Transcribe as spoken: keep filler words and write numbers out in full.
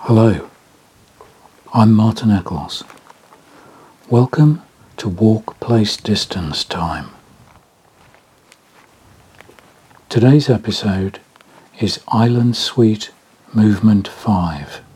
Hello, I'm Martin Eccles. Welcome to Walk Place Distance Time. Today's episode is Island Suite Movement five.